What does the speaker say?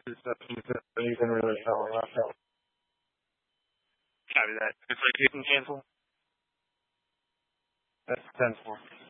You can really tell. Copy that. It's like you can cancel. That's 10-4.